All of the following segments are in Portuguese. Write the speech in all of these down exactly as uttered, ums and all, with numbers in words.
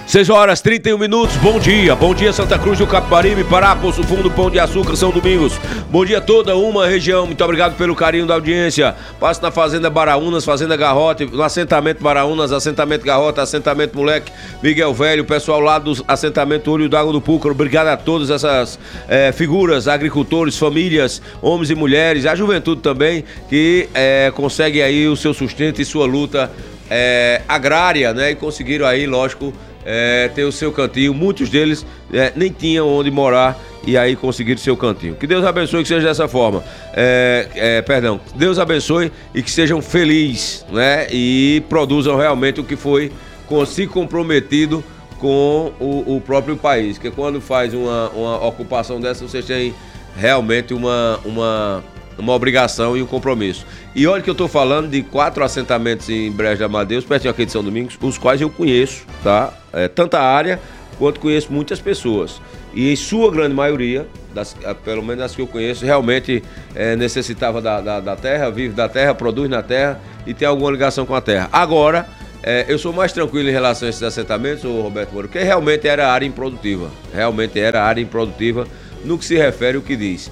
seis horas e trinta e um minutos, bom dia, bom dia Santa Cruz do Capibaribe, Pará, Poço Fundo, Pão de Açúcar, São Domingos, bom dia toda uma região, muito obrigado pelo carinho da audiência. Passo na Fazenda Baraúnas, Fazenda Garrote, no assentamento Baraúnas, assentamento Garrote, assentamento Moleque, Miguel Velho, pessoal lá do assentamento Olho d'Água do Púcaro, obrigado a todas essas é, figuras, agricultores, famílias, homens e mulheres, a juventude também, que é, consegue aí o seu sustento e sua luta é, agrária, né, e conseguiram aí, lógico, É, ter o seu cantinho. Muitos deles é, nem tinham onde morar e aí conseguiram seu cantinho. Que Deus abençoe, que seja dessa forma. É, é, perdão, Deus abençoe e que sejam felizes, né? E produzam realmente o que foi com, se comprometido com o, o próprio país. Porque quando faz uma, uma ocupação dessa, vocês têm realmente uma, uma, uma obrigação e um compromisso. E olha que eu tô falando de quatro assentamentos em Brejo de Amadeus, pertinho aqui de São Domingos, os quais eu conheço, tá? É, tanta área quanto conheço muitas pessoas. E em sua grande maioria, das, pelo menos as que eu conheço, realmente é, necessitava da, da, da terra, vive da terra, produz na terra e tem alguma ligação com a terra. Agora, é, eu sou mais tranquilo em relação a esses assentamentos, ô Roberto Moura, porque realmente era área improdutiva. Realmente era área improdutiva no que se refere ao que diz.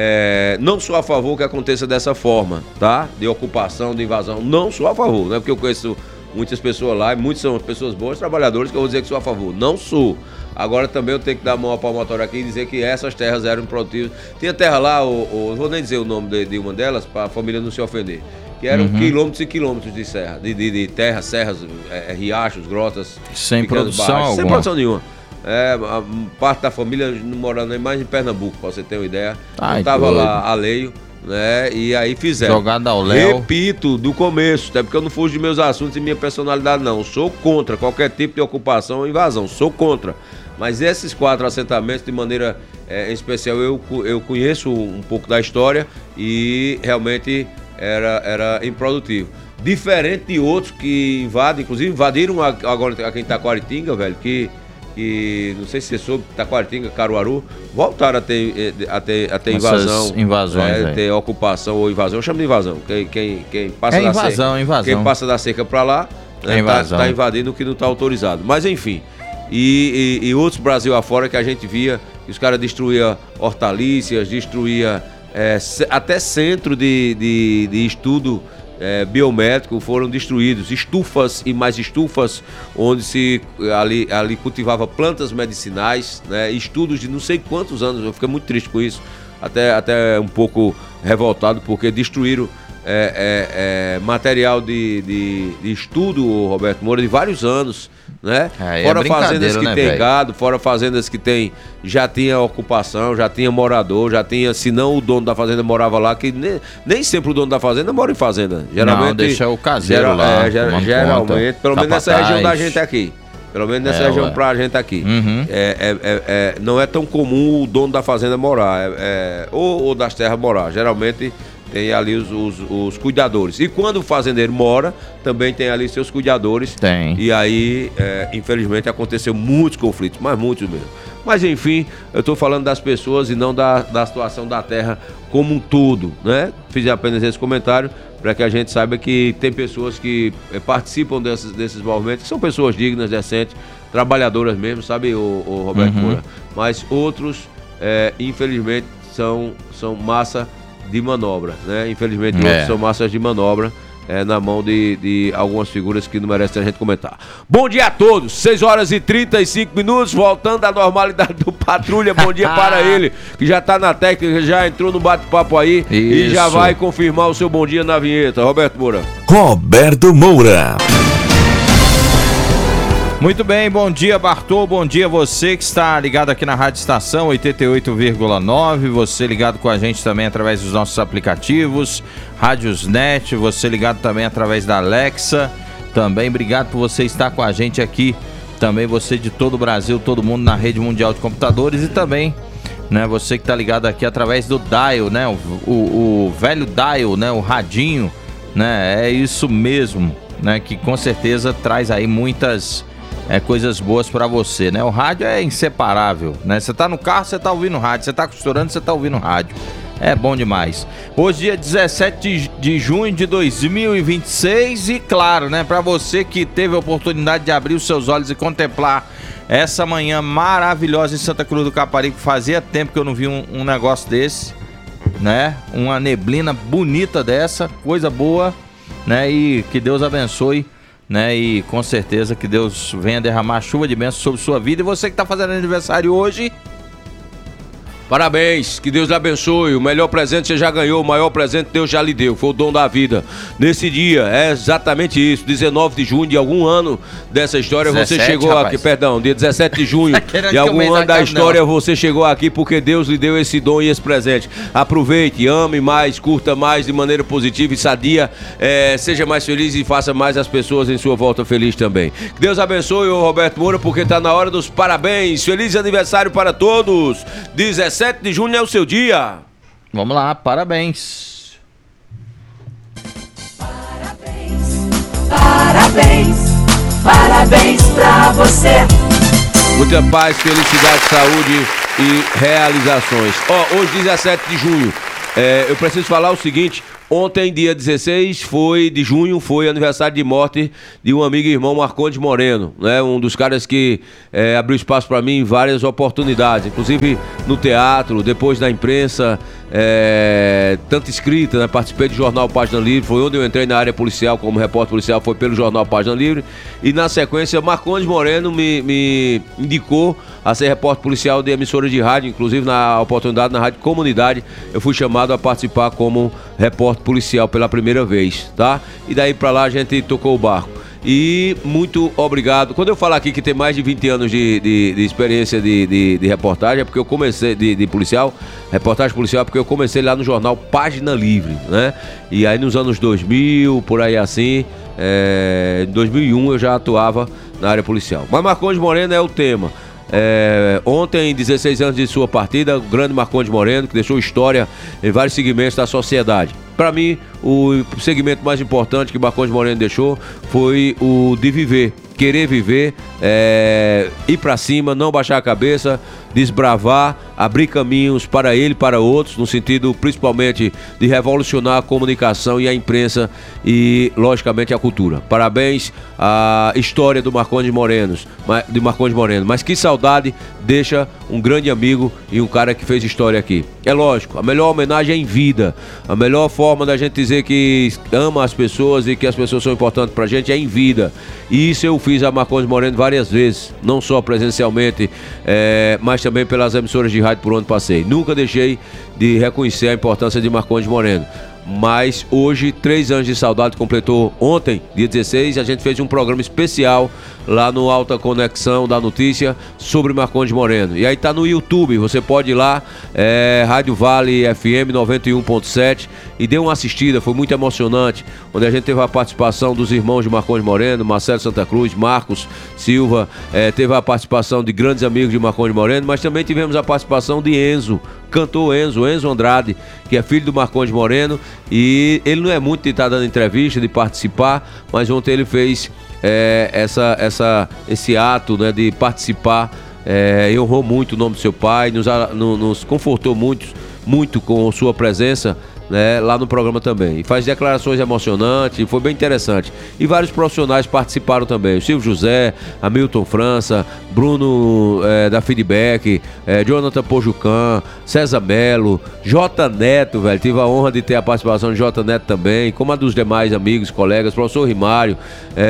É, não sou a favor que aconteça dessa forma, tá? De ocupação, de invasão. Não sou a favor, né? Porque eu conheço muitas pessoas lá, e muitas são pessoas boas, trabalhadores, que eu vou dizer que sou a favor. Não sou. Agora também eu tenho que dar a mão à palmatória aqui e dizer que essas terras eram improdutivas. Tinha terra lá, ou, não vou nem dizer o nome de, de uma delas, para a família não se ofender, que eram uhum. quilômetros e quilômetros de serra, de, de, de terra, serras, é, riachos, grotas. Sem produção alguma. Sem produção nenhuma. É, a parte da família morando mais em Pernambuco, pra você ter uma ideia. Ai, eu tava doido. Lá alheio, né? E aí fizeram. Jogado ao léu. Repito, do começo, até porque eu não fujo de meus assuntos e minha personalidade, não. Sou contra qualquer tipo de ocupação ou invasão. Sou contra. Mas esses quatro assentamentos, de maneira é, especial, eu, eu conheço um pouco da história e realmente era, era improdutivo. Diferente de outros que invadem, inclusive invadiram agora aqui em Taquaritinga, velho, que. E não sei se você soube, Taquaritinga, Caruaru, voltaram a ter, a ter, a ter invasão. Invasões, é, ter ocupação ou invasão. Eu chamo de invasão. Quem, quem, quem passa é da invasão, seca, invasão. Quem passa da seca pra lá, é né, tá, tá invadindo o que não tá autorizado. Mas enfim. E, e, e outros Brasil afora que a gente via que os caras destruíam hortaliças, destruíam é, até centro de, de, de estudo É, biométrico foram destruídos, estufas e mais estufas onde se ali, ali cultivava plantas medicinais, né, estudos de não sei quantos anos. Eu fiquei muito triste com isso, até, até um pouco revoltado, porque destruíram é, é, é, material de, de, de estudo, Roberto Moura, de vários anos, né? É, fora é fazendas que né, tem véio? gado, fora fazendas que tem, já tinha ocupação, já tinha morador, já tinha, se não o dono da fazenda morava lá, que nem, nem sempre o dono da fazenda mora em fazenda. Geralmente, não, deixa o caseiro geral, lá. É, ger, geralmente, conta, pelo menos nessa região da gente aqui. Pelo menos nessa é, região ué. pra gente aqui. Uhum. É, é, é, é, não é tão comum o dono da fazenda morar, é, é, ou, ou das terras morar. Geralmente tem ali os, os, os cuidadores. E quando o fazendeiro mora, também tem ali seus cuidadores. Tem. E aí, é, infelizmente, aconteceu muitos conflitos, mas muitos mesmo. Mas enfim, eu estou falando das pessoas e não da, da situação da terra como um todo, né? Fiz apenas esse comentário para que a gente saiba que tem pessoas que é, participam desses, desses movimentos, que são pessoas dignas, decentes, trabalhadoras mesmo, sabe, o, o Roberto uhum. Moura? Mas outros, é, infelizmente, são, são massa de manobra, né? Infelizmente, é. outros são massas de manobra. É, na mão de, de algumas figuras que não merecem a gente comentar. Bom dia a todos, seis horas e trinta e cinco minutos, voltando à normalidade do Patrulha. Bom dia para ele, que já tá na técnica, já entrou no bate-papo aí. Isso. E já vai confirmar o seu bom dia na vinheta. Roberto Moura. Roberto Moura. Muito bem, bom dia Bartô, bom dia você que está ligado aqui na Rádio Estação oitenta e oito vírgula nove, você ligado com a gente também através dos nossos aplicativos, Rádiosnet, você ligado também através da Alexa, também obrigado por você estar com a gente aqui, também você de todo o Brasil, todo mundo na rede mundial de computadores e também, né, você que está ligado aqui através do dial, né, o, o, o velho dial, né, o radinho, né, é isso mesmo, né, que com certeza traz aí muitas... É, coisas boas pra você, né? O rádio é inseparável, né? Você tá no carro, você tá ouvindo rádio. Você tá costurando, você tá ouvindo rádio. É bom demais. Hoje, dia dezessete de junho de dois mil e vinte e seis, e claro, né, para você que teve a oportunidade de abrir os seus olhos e contemplar essa manhã maravilhosa em Santa Cruz do Caparibe, fazia tempo que eu não vi um, um negócio desse, né? Uma neblina bonita dessa, coisa boa, né? E que Deus abençoe, né? E com certeza que Deus venha derramar chuva de bênção sobre sua vida. E você que tá fazendo aniversário hoje, parabéns, que Deus lhe abençoe. O melhor presente você já ganhou, o maior presente Deus já lhe deu, foi o dom da vida. Nesse dia, é exatamente isso, dezenove de junho de algum ano dessa história, dezessete, você chegou rapaz. aqui, perdão, dia dezessete de junho de algum ano da história, não. Você chegou aqui porque Deus lhe deu esse dom e esse presente. Aproveite, ame mais, curta mais de maneira positiva e sadia, é, seja mais feliz e faça mais as pessoas em sua volta feliz também. Que Deus abençoe o Roberto Moura, porque está na hora dos parabéns. Feliz aniversário para todos. dezessete de junho é o seu dia. Vamos lá, parabéns. Parabéns, parabéns, parabéns pra você. Muita paz, felicidade, saúde e realizações. Ó, oh, hoje dezessete de junho, é, eu preciso falar o seguinte. Ontem, dia dezesseis foi, de junho, foi aniversário de morte de um amigo e irmão, Marcondes Moreno, né? Um dos caras que é, abriu espaço para mim em várias oportunidades, inclusive no teatro, depois na imprensa, é, tanta escrita, né? Participei do jornal Página Livre, foi onde eu entrei na área policial como repórter policial, foi pelo jornal Página Livre, e na sequência Marcondes Moreno me, me indicou a ser repórter policial de emissora de rádio, inclusive na oportunidade na Rádio Comunidade, eu fui chamado a participar como repórter policial pela primeira vez, tá? E daí pra lá a gente tocou o barco. E muito obrigado. Quando eu falar aqui que tem mais de vinte anos de, de, de experiência de, de, de reportagem, é porque eu comecei, de, de policial, reportagem policial, porque eu comecei lá no jornal Página Livre, né? E aí nos anos dois mil, por aí assim, é, em dois mil e um eu já atuava na área policial. Mas Marcondes Moreno é o tema. É, ontem, dezesseis anos de sua partida, o grande Marcondes Moreno, que deixou história em vários segmentos da sociedade. Para mim, o segmento mais importante que Marcondes Moreno deixou foi o de viver, querer viver, é, ir para cima, não baixar a cabeça, desbravar, abrir caminhos para ele e para outros, no sentido principalmente de revolucionar a comunicação e a imprensa e, logicamente, a cultura. Parabéns à história do Marcondes Moreno, de Marcondes Moreno, mas que saudade deixa um grande amigo e um cara que fez história aqui. É lógico, a melhor homenagem é em vida, a melhor forma da gente dizer que ama as pessoas e que as pessoas são importantes pra gente é em vida. E isso eu fiz a Marcondes Moreno várias vezes, não só presencialmente, é, mas também pelas emissoras de rádio por onde passei. Nunca deixei de reconhecer a importância de Marcondes Moreno. Mas hoje, três anos de saudade, completou ontem, dia dezesseis, a gente fez um programa especial lá no Alta Conexão da Notícia sobre Marcondes Moreno. E aí tá no YouTube, você pode ir lá, é, Rádio Vale F M noventa e um ponto sete, e dê uma assistida, foi muito emocionante, onde a gente teve a participação dos irmãos de Marcondes Moreno, Marcelo Santa Cruz, Marcos Silva, é, teve a participação de grandes amigos de Marcondes Moreno, mas também tivemos a participação de Enzo, cantor Enzo, Enzo Andrade, que é filho do Marcondes Moreno, e ele não é muito de estar dando entrevista, de participar, mas ontem ele fez é, essa, essa, esse ato, né, de participar, é, e honrou muito o nome do seu pai, nos, nos confortou muito, muito com sua presença, né, lá no programa também, e faz declarações emocionantes, e foi bem interessante, e vários profissionais participaram também, o Silvio José, Hamilton França, Bruno é, da Feedback, é, Jonathan Pojucan, César Melo, J Neto, velho, tive a honra de ter a participação de J Neto também, como a dos demais amigos, colegas, professor Rimário,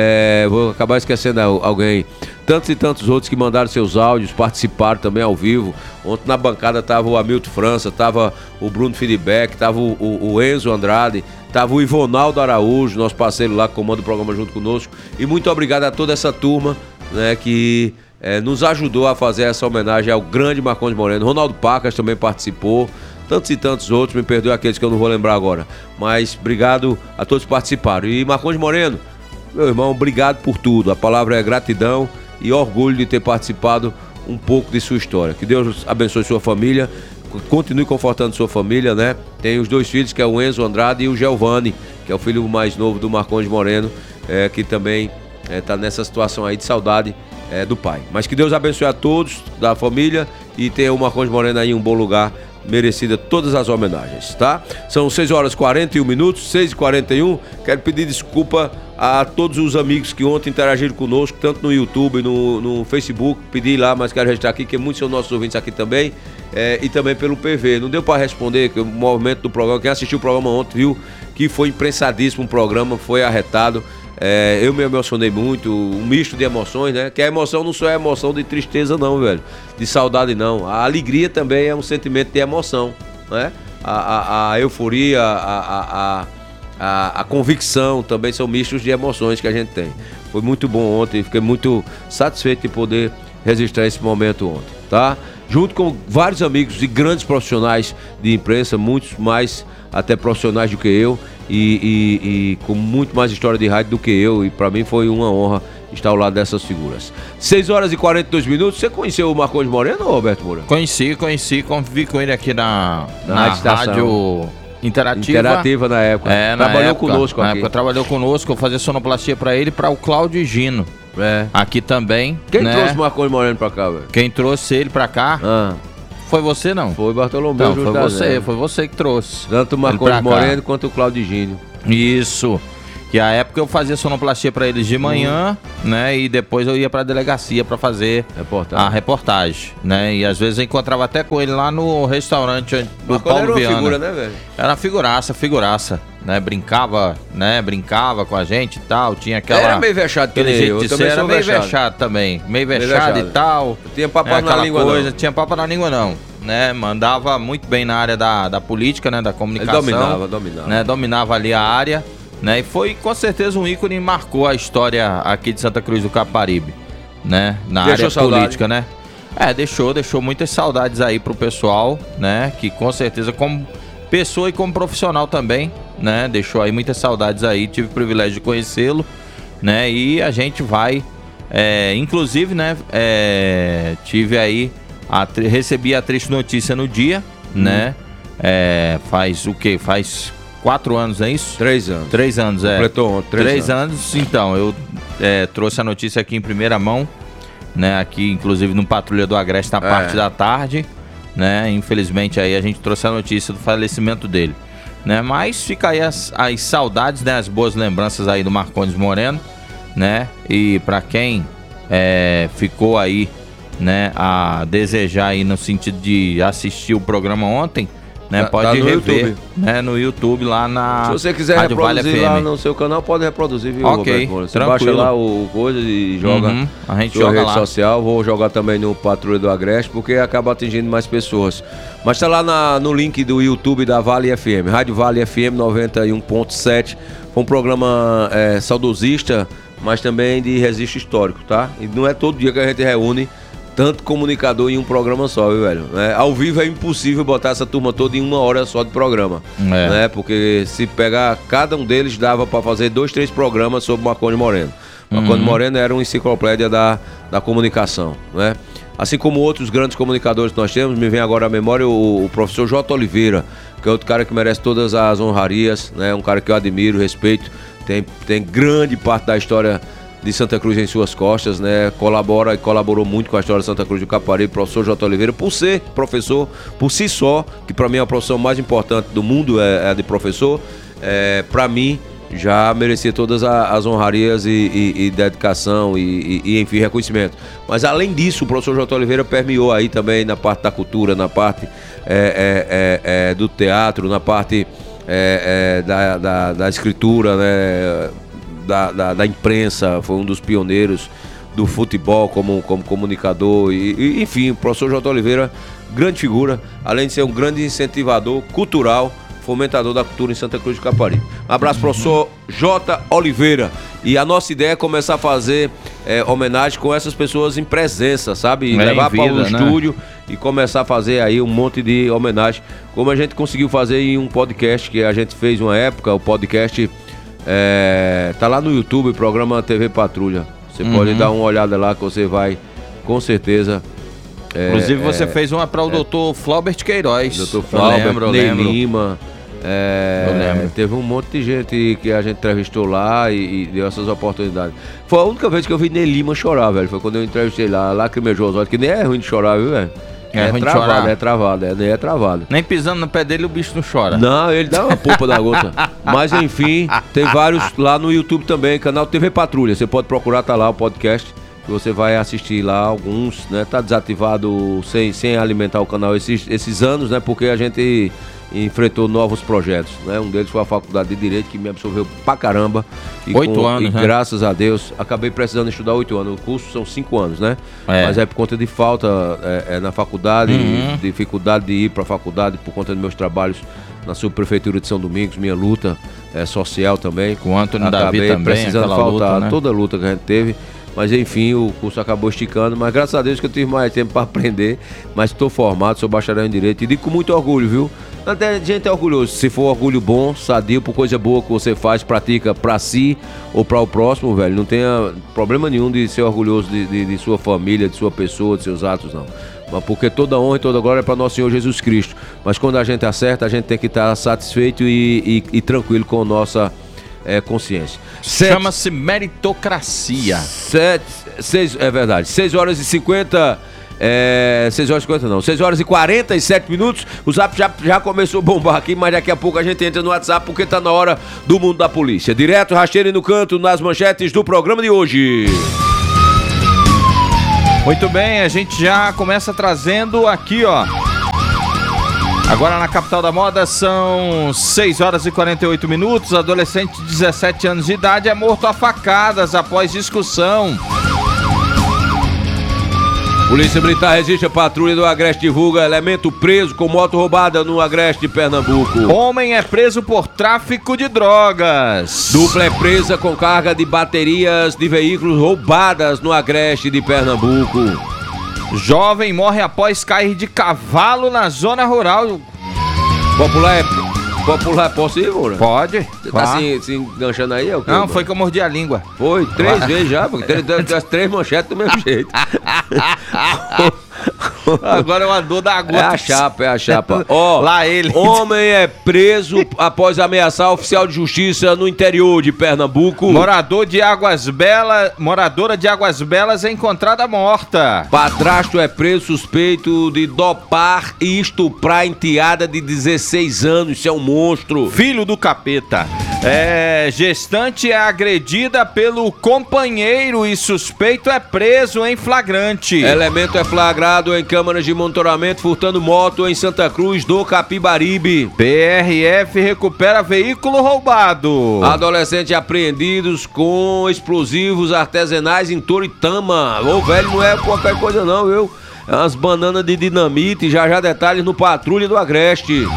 é, vou acabar esquecendo alguém, tantos e tantos outros que mandaram seus áudios, participaram também ao vivo. Ontem na bancada tava o Hamilton França, tava o Bruno Feedback, tava o, o, o Enzo Andrade, tava o Ivonaldo Araújo, nosso parceiro lá que comanda o programa junto conosco. E muito obrigado a toda essa turma, né, que é, nos ajudou a fazer essa homenagem ao grande Marcondes Moreno. Ronaldo Pacas também participou, tantos e tantos outros, me perdoe aqueles que eu não vou lembrar agora. Mas obrigado a todos que participaram. E Marcondes Moreno, meu irmão, obrigado por tudo. A palavra é gratidão e orgulho de ter participado um pouco de sua história. Que Deus abençoe sua família, continue confortando sua família, né? Tem os dois filhos, que é o Enzo Andrade e o Giovanni, que é o filho mais novo do Marcondes Moreno, é, que também está é, nessa situação aí de saudade é, do pai. Mas que Deus abençoe a todos da família e tenha o Marcondes Moreno aí em um bom lugar merecida todas as homenagens, tá? São seis horas e quarenta e um minutos, seis e quarenta e um. Quero pedir desculpa a todos os amigos que ontem interagiram conosco, tanto no YouTube, no, no Facebook. Pedi lá, mas quero registrar aqui, que muitos são nossos ouvintes aqui também, é, e também pelo P V. Não deu para responder, que o movimento do programa, quem assistiu o programa ontem viu que foi imprensadíssimo o programa, foi arretado. É, eu me emocionei muito, um misto de emoções, né? Que a emoção não só é emoção de tristeza não, velho, de saudade não. A alegria também é um sentimento de emoção, né? A, a, a euforia, a, a, a, a convicção também são mistos de emoções que a gente tem. Foi muito bom ontem, fiquei muito satisfeito de poder registrar esse momento ontem, tá? Junto com vários amigos e grandes profissionais de imprensa, muitos mais até profissionais do que eu, e, e, e com muito mais história de rádio do que eu, e para mim foi uma honra estar ao lado dessas figuras. seis horas e quarenta e dois minutos. Você conheceu o Marcondes Moreno, Roberto Moura? Conheci, conheci, convivi com ele aqui na, Na na Rádio Estação. rádio Interativa. Interativa na época. É, na Trabalhou época, conosco na aqui. época trabalhou conosco, eu fazia sonoplastia pra ele e pra o Cláudio Gino. É. Aqui também. Quem né? trouxe o Marcondes Moreno pra cá, velho? Quem trouxe ele pra cá Ah, foi você, não? foi Bartolomeu. Não, foi José. você, foi você que trouxe. Tanto o ele Marcondes pra cá. Moreno quanto o Cláudio Gino. Isso. Que a época eu fazia sonoplastia pra eles de manhã, Hum. né? E depois eu ia pra delegacia pra fazer Reportagem. a reportagem, né? E às vezes eu encontrava até com ele lá no restaurante do Marcondes Paulo era uma Viana. figura, né, velho? Era figuraça, figuraça, né? Brincava, né? Brincava com a gente e tal. Tinha aquela... Era meio vexado que aquele nem jeito eu. de Eu ser, também era sou meio vexado. vexado também. Meio Meio vexado vexado. e tal. Tinha papo né, na aquela língua, coisa. não. Tinha papo na língua, não. Né? Mandava muito bem na área da, da política, né? Da Ele comunicação. dominava, dominava. Né? Dominava ali a área. Né? E foi com certeza um ícone e marcou a história aqui de Santa Cruz do Caparibe, né? Na Deixou área saudade. política, né? É, deixou, deixou muitas saudades aí pro pessoal, né? Que com certeza como pessoa e como profissional também, né? Deixou aí muitas saudades aí, tive o privilégio de conhecê-lo, né? E a gente vai, é, inclusive, né? É, tive aí, a, tri- recebi a triste notícia no dia, Uhum. né? É, faz o quê? Faz quatro anos, é isso? Três anos. Três anos, é. Completou ontem, três Três anos. Então, eu é, trouxe a notícia aqui em primeira mão, né? Aqui, inclusive, no Patrulha do Agreste, na É. parte da tarde, né? Infelizmente, aí a gente trouxe a notícia do falecimento dele, né? Mas fica aí as, as saudades, né? As boas lembranças aí do Marcondes Moreno, né? E pra quem é, ficou aí, né? A desejar aí no sentido de assistir o programa ontem, né? Tá- Pode tá no rever, YouTube. né? No YouTube lá na Se você quiser Rádio Vale reproduzir F M. lá no seu canal, pode reproduzir, viu, Ok, Roberto Moura? Você tranquilo. baixa lá o o coisa e joga Uhum, a gente sua joga rede lá. social. Vou jogar também no Patrulha do Agreste, porque acaba atingindo mais pessoas. Mas tá lá na- no link do YouTube da Vale F M, Rádio Vale F M noventa e um ponto sete. Foi um programa é, saudosista, mas também de registro histórico, tá? E não é todo dia que a gente reúne tanto comunicador em um programa só, viu, velho? É, ao vivo é impossível botar essa turma toda em uma hora só de programa, É. né? Porque se pegar cada um deles, dava pra fazer dois, três programas sobre Marcondes Moreno. Marcondes Moreno era uma enciclopédia da, da comunicação, né? Assim como outros grandes comunicadores que nós temos, me vem agora à memória o, o professor J. Oliveira, que é outro cara que merece todas as honrarias, né? Um cara que eu admiro, respeito, tem, tem grande parte da história de Santa Cruz em suas costas, né? Colabora e colaborou muito com a história de Santa Cruz do Caparibe, professor J. Oliveira, por ser professor, por si só, que para mim é a profissão mais importante do mundo, é, é a de professor, é, para mim já merecia todas a- as honrarias e, e- e dedicação e, e- e, enfim, reconhecimento. Mas além disso, o professor J. Oliveira permeou aí também na parte da cultura, na parte é, é, é, é, do teatro, na parte é, é, da, da, da escritura, né? Da, da, da imprensa, foi um dos pioneiros do futebol como, como comunicador e, e, enfim, o professor J. Oliveira, grande figura, além de ser um grande incentivador cultural, fomentador da cultura em Santa Cruz do Caparibe. Um abraço, professor J. Oliveira. E a nossa ideia é começar a fazer é, homenagem com essas pessoas em presença, sabe? E É, levar em para o vida, né? estúdio e começar a fazer aí um monte de homenagem, como a gente conseguiu fazer em um podcast que a gente fez uma época, o podcast é, tá lá no YouTube, programa T V Patrulha. Você Uhum. pode dar uma olhada lá que você vai, com certeza. é, Inclusive você é, fez uma para o doutor Flaubert Queiroz. doutor Eu Flaubert, lembro, eu Ney lembro. Lima. é, Eu lembro. Teve um monte de gente que a gente entrevistou lá e, e deu essas oportunidades. Foi a única vez que eu vi Ney Lima chorar, velho. Foi quando eu entrevistei lá, lacrimejou os olhos, que nem é ruim de chorar, viu, velho? É, é ruim de travado, chorar. é travado, é, é travado. Nem pisando no pé dele o bicho não chora. Não, ele dá uma polpa da gota. Mas enfim, tem vários lá no YouTube também, canal T V Patrulha. Você pode procurar, tá lá o podcast. Que você vai assistir lá alguns, né? Tá desativado sem, sem alimentar o canal esses, esses anos, né? Porque a gente enfrentou novos projetos, né? Um deles foi a Faculdade de Direito, que me absorveu pra caramba. E Oito com, anos, e né? graças a Deus, acabei precisando estudar oito anos. O curso são cinco anos, né? É. Mas é por conta de falta é, é, na faculdade, Uhum. dificuldade de ir pra faculdade por conta dos meus trabalhos na subprefeitura de São Domingos, minha luta é, social também. Com o Antônio Acabei Davi também, precisando aquela faltar luta, né? toda a luta que a gente teve. Mas enfim, o curso acabou esticando, mas graças a Deus que eu tive mais tempo para aprender. Mas estou formado, sou bacharel em Direito e digo com muito orgulho, viu? Até a gente é orgulhoso, se for orgulho bom, sadio, por coisa boa que você faz, pratica para si ou para o próximo, velho. Não tenha problema nenhum de ser orgulhoso de, de, de sua família, de sua pessoa, de seus atos, não. Mas porque toda honra e toda glória é para nosso Senhor Jesus Cristo. Mas quando a gente acerta, a gente tem que estar satisfeito e, e, e tranquilo com a nossa é, consciência. Sete- Chama-se meritocracia. Sete, seis, é verdade, seis horas e cinquenta, é, seis horas e cinquenta não, seis horas e quarenta e sete minutos, o Zap já, já começou a bombar aqui, mas daqui a pouco a gente entra no WhatsApp porque tá na hora do mundo da polícia. Direto, rasteiro e no canto, nas manchetes do programa de hoje. Muito bem, a gente já começa trazendo aqui, ó. Agora na capital da moda são seis horas e quarenta e oito minutos. Adolescente de dezessete anos de idade é morto a facadas após discussão. Polícia Militar resiste à patrulha do Agreste, divulga elemento preso com moto roubada no Agreste de Pernambuco. Homem é preso por tráfico de drogas. Dupla é presa com carga de baterias de veículos roubadas no Agreste de Pernambuco. Jovem morre após cair de cavalo na zona rural. Popular é, popular é possível, né? Pode? Você tá se, se enganchando aí? É o quê, Não, mano? foi que eu mordi a língua. Foi três vezes já, porque tem, tem, tem as três manchetes do mesmo jeito. Agora é uma dor da É água. a chapa, é a chapa. Ó, Lá ele. homem é preso após ameaçar oficial de justiça no interior de Pernambuco. Morador de Águas Belas, moradora de Águas Belas é encontrada morta. Padrasto é preso suspeito de dopar e estuprar enteada de dezesseis anos. Isso é um monstro. Filho do capeta. É, gestante é agredida pelo companheiro e suspeito é preso em flagrante. Elemento é flagrado em câmaras de monitoramento furtando moto em Santa Cruz do Capibaribe. P R F recupera veículo roubado. Adolescentes apreendidos com explosivos artesanais em Toritama. Ô, velho, não é qualquer coisa não, viu? É umas bananas de dinamite. Já já detalhes no Patrulha do Agreste.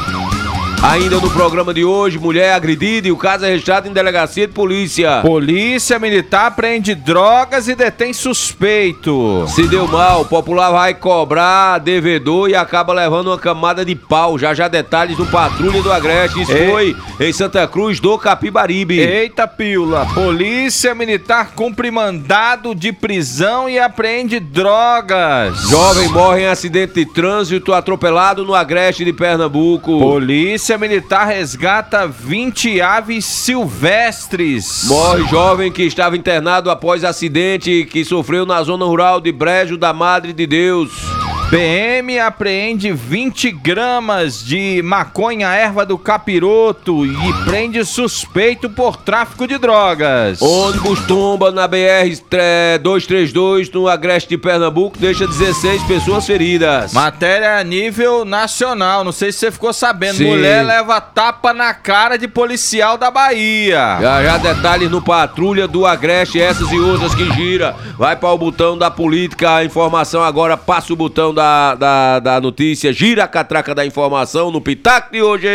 Ainda no programa de hoje, mulher agredida e o caso é registrado em delegacia de polícia. Polícia Militar prende drogas e detém suspeito. Se deu mal, o popular vai cobrar devedor e acaba levando uma camada de pau. Já já detalhes no Patrulha do Agreste. Isso Ei. foi em Santa Cruz do Capibaribe. Eita pílula, Polícia Militar cumpre mandado de prisão e apreende drogas. Jovem morre em acidente de trânsito atropelado no Agreste de Pernambuco. Polícia Militar resgata vinte aves silvestres. Morre jovem que estava internado após acidente que sofreu na zona rural de Brejo da Madre de Deus. P M apreende vinte gramas de maconha erva do capiroto e prende suspeito por tráfico de drogas. Ônibus tomba na B R duzentos e trinta e dois no Agreste de Pernambuco, deixa dezesseis pessoas feridas. Matéria a nível nacional, não sei se você ficou sabendo. Sim. Mulher leva tapa na cara de policial da Bahia. Já já detalhes no Patrulha do Agreste, essas e outras que gira. Vai para o botão da política, a informação agora, passa o botão da, da, da notícia, gira a catraca da informação no Pitaco de hoje.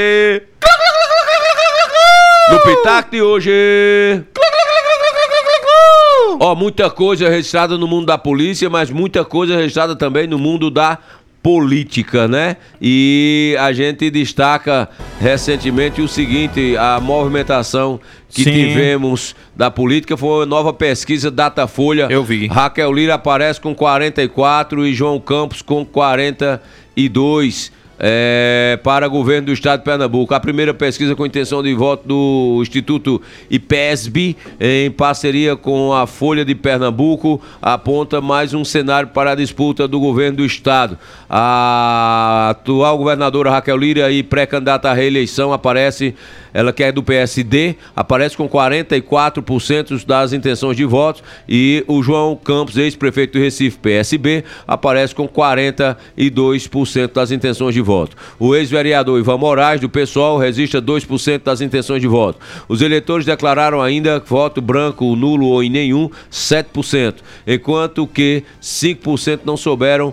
No Pitaco de hoje. Ó, muita coisa registrada no mundo da polícia, mas muita coisa registrada também no mundo da política, né? E a gente destaca recentemente o seguinte, a movimentação que Sim. tivemos da política foi uma nova pesquisa Datafolha. Eu vi. Raquel Lira aparece com quarenta e quatro e João Campos com quarenta e dois. É, para governo do estado de Pernambuco. A primeira pesquisa com intenção de voto do Instituto I P E S B, em parceria com a Folha de Pernambuco, aponta mais um cenário para a disputa do governo do estado. A atual governadora Raquel Lira e pré-candidata à reeleição aparece, ela que é do P S D, aparece com quarenta e quatro por cento das intenções de voto, e o João Campos, ex-prefeito do Recife, P S B, aparece com quarenta e dois por cento das intenções de voto. O ex-vereador Ivan Moraes, do PSOL, resiste a dois por cento das intenções de voto. Os eleitores declararam ainda voto branco, nulo ou em nenhum, sete por cento, enquanto que cinco por cento não souberam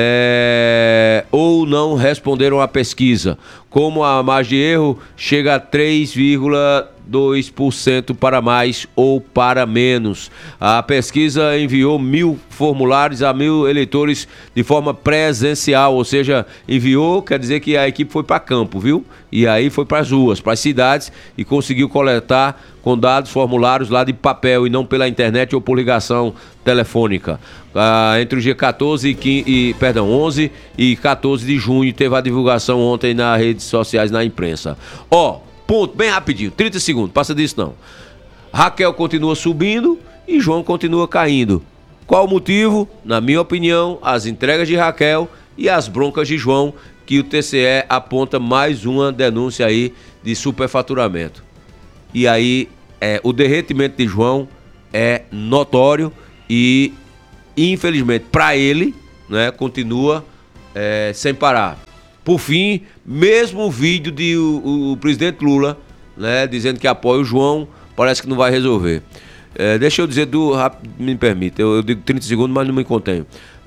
É, ou não responderam à pesquisa. Como a margem de erro chega a três vírgula dois por cento para mais ou para menos. A pesquisa enviou mil formulários a mil eleitores de forma presencial, ou seja, enviou, quer dizer que a equipe foi para campo, viu? E aí foi para as ruas, para as cidades, e conseguiu coletar com dados, formulários lá de papel e não pela internet ou por ligação telefônica. Ah, entre o dia quatorze e, quinze, e perdão, onze e quatorze de junho teve a divulgação ontem nas redes sociais, na imprensa. Ó, ponto, bem rapidinho, trinta segundos, passa disso não. Raquel continua subindo e João continua caindo. Qual o motivo? Na minha opinião, as entregas de Raquel e as broncas de João, que o T C E aponta mais uma denúncia aí de superfaturamento. E aí, é, o derretimento de João é notório e, infelizmente, para ele, né, continua é, sem parar. Por fim, mesmo o vídeo de o, o presidente Lula, né, dizendo que apoia o João, parece que não vai resolver. É, deixa eu dizer, do, me permita, eu, eu digo trinta segundos, mas não me contenho.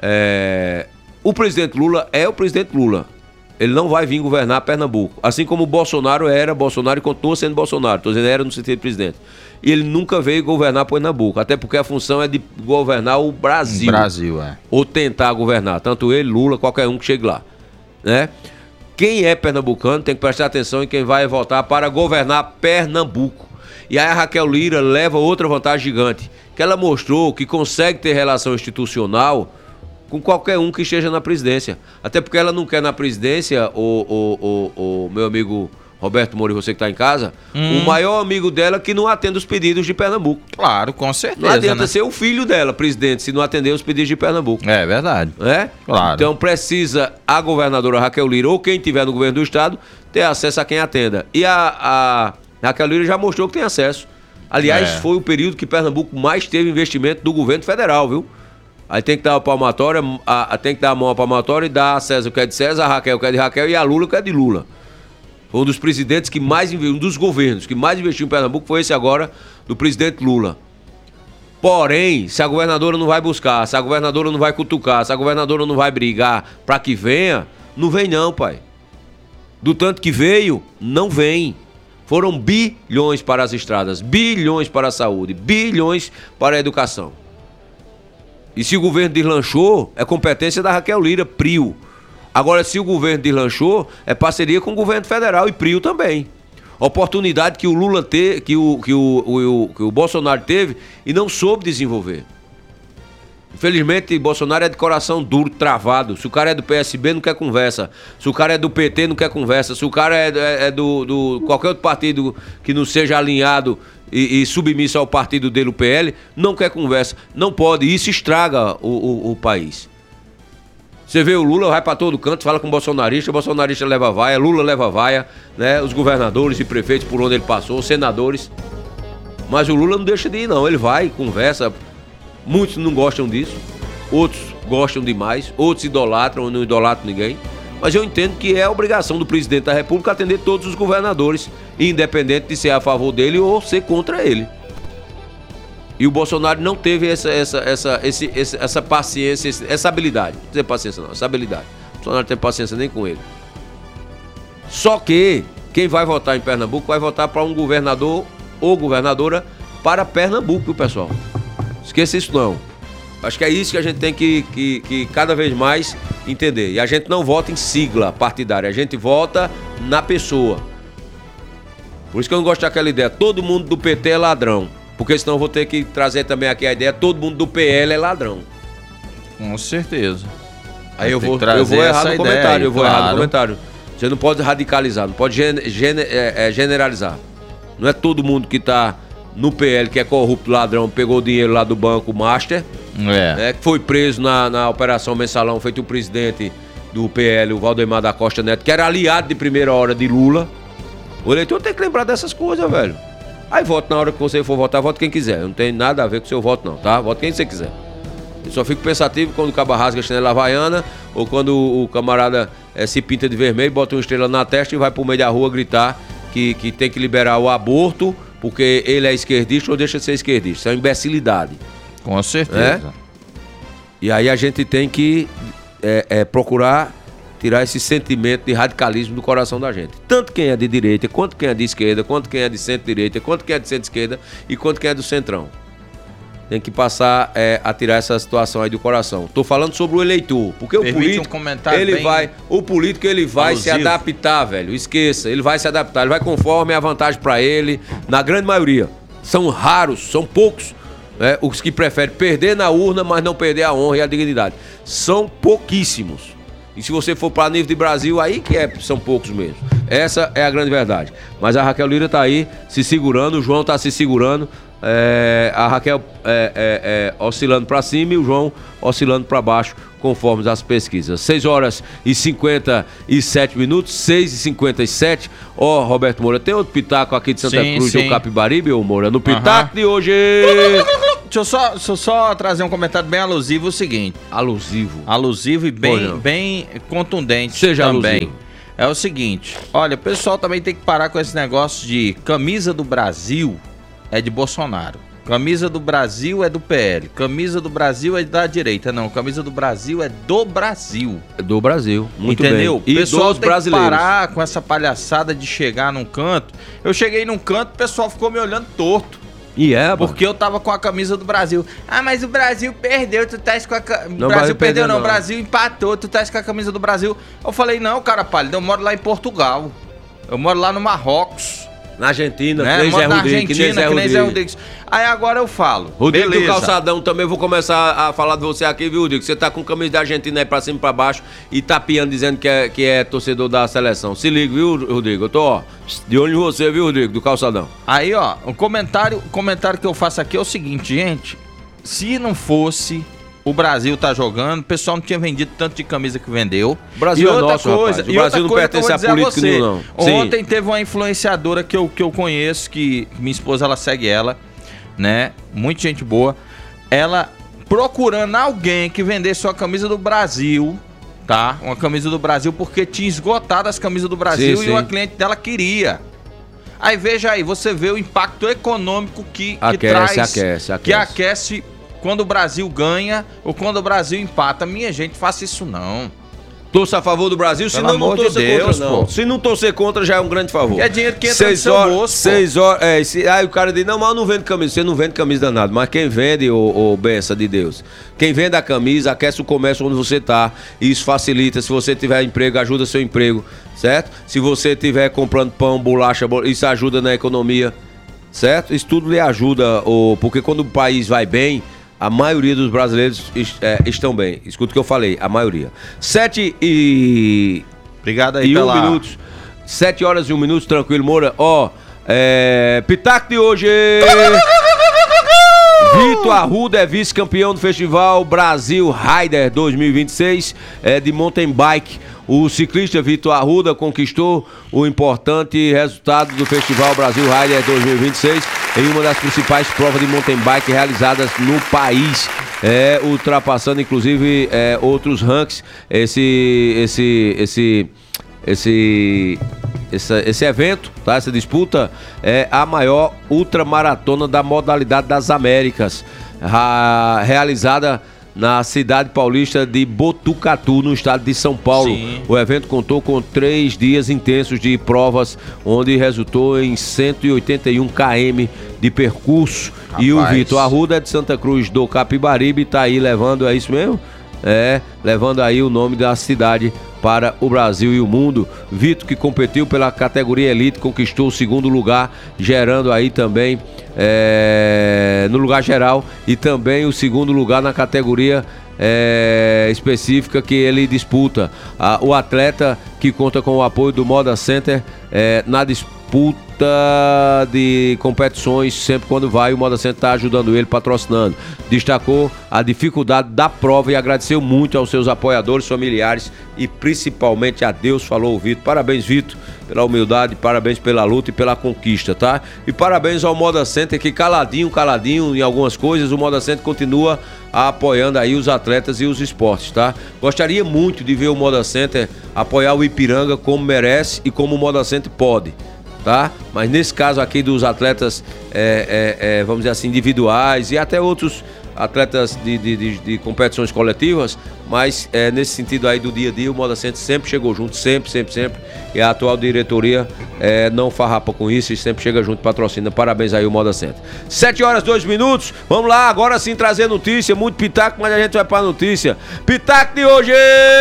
É, o presidente Lula é o presidente Lula. Ele não vai vir governar Pernambuco. Assim como o Bolsonaro era Bolsonaro e continua sendo Bolsonaro. Estou dizendo, era no sentido de presidente. E ele nunca veio governar Pernambuco. Até porque a função é de governar o Brasil. Brasil, é. Ou tentar governar. Tanto ele, Lula, qualquer um que chegue lá. Né? Quem é pernambucano tem que prestar atenção em quem vai votar para governar Pernambuco. E aí a Raquel Lira leva outra vantagem gigante. Que ela mostrou que consegue ter relação institucional com qualquer um que esteja na presidência. Até porque ela não quer na presidência, o, o, o, o meu amigo Roberto Moura, você que está em casa, hum. o maior amigo dela que não atende os pedidos de Pernambuco. Claro, com certeza. Não adianta, né, ser o filho dela, presidente, se não atender os pedidos de Pernambuco. É verdade. É? Claro. Então precisa a governadora Raquel Lira, ou quem estiver no governo do estado, ter acesso a quem atenda. E a, a Raquel Lira já mostrou que tem acesso. Aliás, é. foi o período que Pernambuco mais teve investimento do governo federal, viu? Aí tem que dar a palmatória, a, a, tem que dar a mão à palmatória e dar a César o que é de César, a Raquel o que é de Raquel e a Lula o que é de Lula. Foi um dos presidentes que mais investiu, um dos governos que mais investiu em Pernambuco foi esse agora, do presidente Lula. Porém, se a governadora não vai buscar, se a governadora não vai cutucar, se a governadora não vai brigar para que venha, não vem não, pai. Do tanto que veio, não vem. Foram bilhões para as estradas, bilhões para a saúde, bilhões para a educação. E se o governo deslanchou, é competência da Raquel Lira, P R I O. Agora, se o governo deslanchou, é parceria com o governo federal e P R I O também. Oportunidade que o Lula teve, que o, que o, o, que o Bolsonaro teve e não soube desenvolver. Infelizmente, Bolsonaro é de coração duro, travado. Se o cara é do P S B, não quer conversa. Se o cara é do P T, não quer conversa. Se o cara é, é, é do, do qualquer outro partido que não seja alinhado e, e submisso ao partido dele, o P L, não quer conversa. Não pode. Isso estraga o, o, o país. Você vê o Lula, vai pra todo canto, fala com o bolsonarista, o bolsonarista leva vaia, Lula leva vaia, né? Os governadores e prefeitos por onde ele passou, os senadores. Mas o Lula não deixa de ir, não. Ele vai, conversa. Muitos não gostam disso, outros gostam demais, outros idolatram, não idolatram ninguém. Mas eu entendo que é a obrigação do presidente da República atender todos os governadores, independente de ser a favor dele ou ser contra ele. E o Bolsonaro não teve essa, essa, essa, esse, essa paciência, essa habilidade. Não tem paciência não, essa habilidade. O Bolsonaro não tem paciência nem com ele. Só que quem vai votar em Pernambuco vai votar para um governador ou governadora para Pernambuco, viu, pessoal? Esqueça isso não. Acho que é isso que a gente tem que, que, que cada vez mais entender. E a gente não vota em sigla partidária, a gente vota na pessoa. Por isso que eu não gosto daquela ideia, todo mundo do P T é ladrão. Porque senão eu vou ter que trazer também aqui a ideia, todo mundo do P L é ladrão. Com certeza. Aí eu Tem vou, que trazer eu vou errar essa no ideia comentário, aí, eu vou errar no claro. comentário. Você não pode radicalizar, não pode gen- gen- é, é, generalizar. Não é todo mundo que tá no P L, que é corrupto, ladrão, pegou o dinheiro lá do Banco Master, É. né, que foi preso na, na Operação Mensalão, feito o presidente do P L, o Valdemar da Costa Neto, que era aliado de primeira hora de Lula. O eleitor tem que lembrar dessas coisas, velho. Aí vote na hora que você for votar, vote quem quiser. Não tem nada a ver com o seu voto, não, tá? Vote quem você quiser. Eu só fico pensativo quando o caba rasga a chinela havaiana ou quando o, o camarada é, se pinta de vermelho, bota uma estrela na testa e vai pro meio da rua gritar que, que tem que liberar o aborto porque ele é esquerdista ou deixa de ser esquerdista. Isso é uma imbecilidade. Com certeza. E aí a gente tem que é, é, procurar tirar esse sentimento de radicalismo do coração da gente. Tanto quem é de direita, quanto quem é de esquerda, quanto quem é de centro-direita, quanto quem é de centro-esquerda e quanto quem é do centrão. Tem que passar é, a tirar essa situação aí do coração. Tô falando sobre o eleitor, porque Permite o político, um comentário ele bem vai, o político ele vai se alusivo. adaptar, velho. Esqueça, ele vai se adaptar, ele vai conforme a vantagem pra ele, na grande maioria. São raros, são poucos, né, os que preferem perder na urna, mas não perder a honra e a dignidade. São pouquíssimos. E se você for para nível de Brasil, aí que é, são poucos mesmo. Essa é a grande verdade. Mas a Raquel Lira tá aí se segurando, o João tá se segurando. É, a Raquel é, é, é, oscilando para cima e o João oscilando para baixo, conforme as pesquisas. seis horas e cinquenta e sete minutos, seis e cinquenta e sete. Ó, oh, Roberto Moura, tem outro pitaco aqui de Santa Sim, Cruz sim. do Capibaribe, ô Moura? No pitaco Aham. de hoje. Deixa eu, só, deixa eu só trazer um comentário bem alusivo, o seguinte. Alusivo. Alusivo e bem, Olha. bem contundente Seja também. alusivo. É o seguinte, olha, o pessoal também tem que parar com esse negócio de camisa do Brasil é de Bolsonaro. Camisa do Brasil é do P L. Camisa do Brasil é da direita. Não, camisa do Brasil é do Brasil. Do Brasil, muito Entendeu? bem. O pessoal dos tem brasileiros. que parar com essa palhaçada de chegar num canto. Eu cheguei num canto, o pessoal ficou me olhando torto. E é, pô. Porque eu tava com a camisa do Brasil. Ah, mas o Brasil perdeu, tu tá com a camisa. Não, Brasil Brasil perdeu, perdeu, não. não. O Brasil empatou, tu tá com a camisa do Brasil. Eu falei, não, cara pálido, eu moro lá em Portugal. Eu moro lá no Marrocos. Na Argentina, Né? que nem Eu moro Zé na Rodrigues, que nem Argentina, Zé que nem Zé Rodrigues. Rodrigues. Aí agora eu falo. Rodrigo do beleza. Calçadão, também vou começar a falar de você aqui, viu, Rodrigo? Você tá com camisa da Argentina aí pra cima e pra baixo e tapeando dizendo que é, que é torcedor da seleção. Se liga, viu, Rodrigo? Eu tô, ó, de olho em você, viu, Rodrigo, do Calçadão. Aí, ó, o comentário, o comentário que eu faço aqui é o seguinte, gente. Se não fosse o Brasil tá jogando, o pessoal não tinha vendido tanto de camisa que vendeu. O Brasil e é outra nosso, coisa, rapaz. O e outra Brasil não coisa que eu pertence vou a dizer político você. nenhum, não. Sim. Ontem teve uma influenciadora que eu, que eu conheço, que minha esposa, ela segue ela, né? Muita gente boa. Ela procurando alguém que vendesse sua camisa do Brasil, tá? Uma camisa do Brasil, porque tinha esgotado as camisas do Brasil Sim, e sim. uma cliente dela queria. Aí veja aí, você vê o impacto econômico que, que Aquece, traz, aquece, aquece. que aquece quando o Brasil ganha ou quando o Brasil empata. Minha gente, faça isso não. Torça a favor do Brasil, se Pelo não, não amor de torça Deus, contra, não. pô. Se não torcer contra, já é um grande favor. Que é dinheiro que entra seis no seu horas, bolso, pô. Seis horas, é, se, aí o cara diz, não, mas eu não vendo camisa. Você não vende camisa danado, mas quem vende, ô, ô benção de Deus, quem vende a camisa, aquece o comércio onde você tá, e isso facilita, se você tiver emprego, ajuda seu emprego, certo? Se você estiver comprando pão, bolacha, bol- isso ajuda na economia, certo? Isso tudo lhe ajuda, ô, porque quando o país vai bem, a maioria dos brasileiros est- é, estão bem. Escuta o que eu falei, a maioria. Sete e... Obrigado aí e um pela... minutos. Sete horas e um minuto, tranquilo, Moura. Ó, é... Pitaco de hoje. Vitor Arruda é vice-campeão do Festival Brasil Rider dois mil e vinte e seis é, de mountain bike. O ciclista Vitor Arruda conquistou o importante resultado do Festival Brasil Rider dois mil e vinte e seis em uma das principais provas de mountain bike realizadas no país, é, ultrapassando inclusive é, outros ranks. Esse, esse, esse, esse, esse, esse evento, tá? Essa disputa é a maior ultramaratona da modalidade das Américas, a, realizada na cidade paulista de Botucatu, no estado de São Paulo. Sim. O evento contou com três dias intensos de provas, onde resultou em cento e oitenta e um quilômetros de percurso. Rapaz. E o Vitor Arruda é de Santa Cruz do Capibaribe, tá aí levando, é isso mesmo? É, levando aí o nome da cidade para o Brasil e o mundo. Vitor, que competiu pela categoria Elite, conquistou o segundo lugar, gerando aí também é, no lugar geral, e também o segundo lugar na categoria é, específica que ele disputa. Ah, o atleta que conta com o apoio do Moda Center é, na disputa de competições, sempre quando vai, o Moda Center está ajudando ele, patrocinando. Destacou a dificuldade da prova e agradeceu muito aos seus apoiadores, familiares e principalmente a Deus, falou o Vitor. Parabéns, Vitor, pela humildade, parabéns pela luta e pela conquista, tá? E parabéns ao Moda Center, que caladinho, caladinho em algumas coisas, o Moda Center continua apoiando aí os atletas e os esportes, tá? Gostaria muito de ver o Moda Center apoiar o Ipiranga como merece e como o Moda Center pode, tá? Mas nesse caso aqui dos atletas, é, é, é, vamos dizer assim, individuais e até outros atletas de, de, de, de competições coletivas, mas é, nesse sentido aí do dia a dia, o Moda Center sempre chegou junto, sempre, sempre, sempre, e a atual diretoria é, não farrapa com isso e sempre chega junto, patrocina. Parabéns aí o Moda Center. sete horas, dois minutos, vamos lá, agora sim trazer notícia, muito pitaco, mas a gente vai pra notícia. Pitaco de hoje!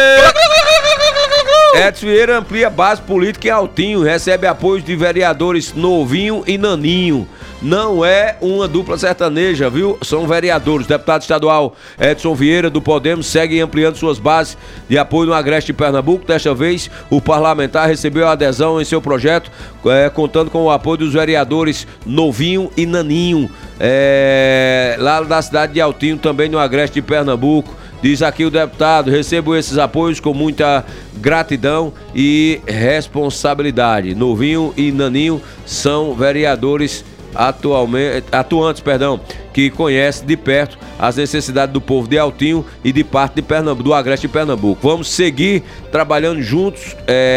Edson Vieira amplia base política em Altinho, recebe apoios de vereadores Novinho e Naninho. Não é uma dupla sertaneja, viu? São vereadores. O deputado estadual Edson Vieira, do Podemos, segue ampliando suas bases de apoio no Agreste de Pernambuco. Desta vez, o parlamentar recebeu adesão em seu projeto, é, contando com o apoio dos vereadores Novinho e Naninho, é, lá da cidade de Altinho, também no Agreste de Pernambuco. Diz aqui o deputado: recebo esses apoios com muita gratidão e responsabilidade. Novinho e Naninho são vereadores atualmente, atuantes, perdão, que conhecem de perto as necessidades do povo de Altinho e de parte de Pernambuco, do Agreste de Pernambuco. Vamos seguir trabalhando juntos, é,